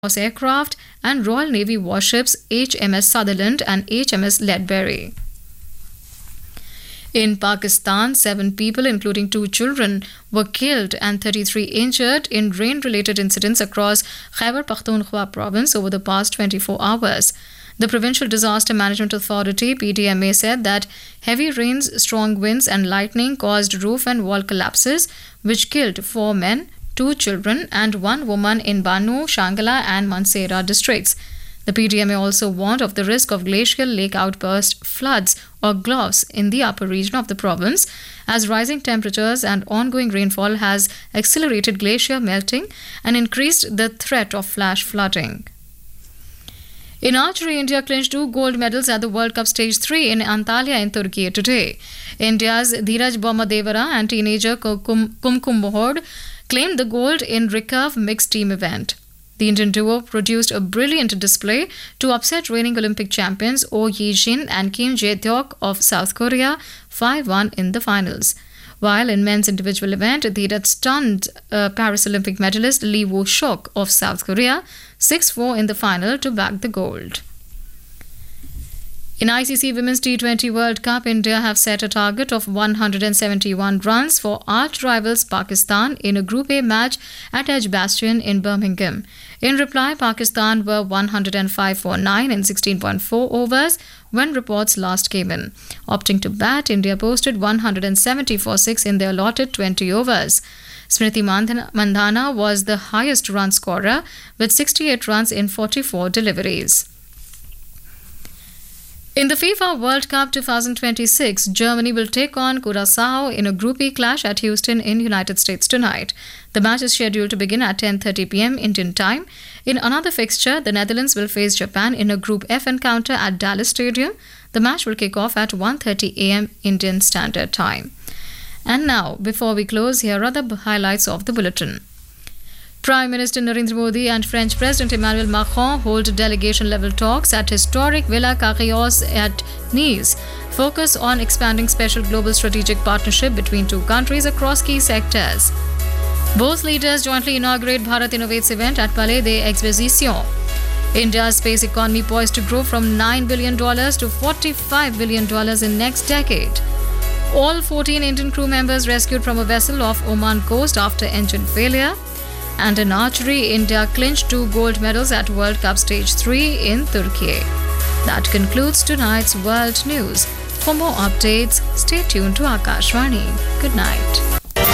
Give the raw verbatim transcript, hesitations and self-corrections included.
aircraft and Royal Navy warships H M S Sutherland and H M S Ledbury. In Pakistan, seven people, including two children, were killed and thirty-three injured in rain-related incidents across Khyber Pakhtunkhwa province over the past twenty-four hours. The Provincial Disaster Management Authority (P D M A) said that heavy rains, strong winds and lightning caused roof and wall collapses, which killed four men, two children and one woman in Banu, Shangala and Mansehra districts. The P D M A also warned of the risk of glacial lake outburst floods or G L O Fs in the upper region of the province, as rising temperatures and ongoing rainfall has accelerated glacier melting and increased the threat of flash flooding. In archery, India clinched two gold medals at the World Cup Stage three in Antalya in Turkey today. India's Dheeraj Bommadevara and teenager Kum- Kumkum Mohod claimed the gold in recurve mixed team event. The Indian duo produced a brilliant display to upset reigning Olympic champions Oh Yi-jin and Kim Jae-hyuk of South Korea five one in the finals. While in men's individual event, Dheeraj stunned uh, Paris Olympic medalist Lee Woo-shuk of South Korea six four in the final to bag the gold. In I C C Women's T twenty World Cup, India have set a target of one hundred seventy-one runs for arch rivals Pakistan in a Group A match at Edgbaston in Birmingham. In reply, Pakistan were one hundred five for nine in sixteen point four overs when reports last came in. Opting to bat, India posted one hundred seventy for six in their allotted twenty overs. Smriti Mandhana Mandhana was the highest run scorer with sixty-eight runs in forty-four deliveries. In the FIFA World Cup twenty twenty-six, Germany will take on Curaçao in a Group E clash at Houston in United States tonight. The match is scheduled to begin at ten thirty p.m. Indian time. In another fixture, the Netherlands will face Japan in a Group F encounter at Dallas Stadium. The match will kick off at one thirty a.m. Indian Standard Time. And now, before we close, here are the highlights of the bulletin. Prime Minister Narendra Modi and French President Emmanuel Macron hold delegation-level talks at historic Villa Carrios at Nice. Focus on expanding special global strategic partnership between two countries across key sectors. Both leaders jointly inaugurate Bharat Innovates event at Palais des Expositions. India's space economy poised to grow from nine billion dollars to forty-five billion dollars in next decade. All fourteen Indian crew members rescued from a vessel off Oman coast after engine failure. And in archery, India clinched two gold medals at World Cup Stage three in Turkey. That concludes tonight's World News. For more updates, stay tuned to Akashvani. Good night.